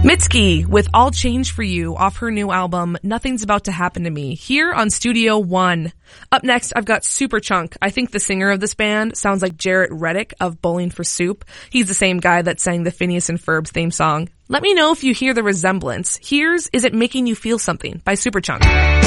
Mitski with All Change For You off her new album, Nothing's About to Happen to Me, here on Studio One. Up next, I've got Superchunk. I think the singer of this band sounds like Jarrett Reddick of Bowling for Soup. He's the same guy that sang the Phineas and Ferb's theme song. Let me know if you hear the resemblance. Here's Is It Making You Feel Something by Superchunk.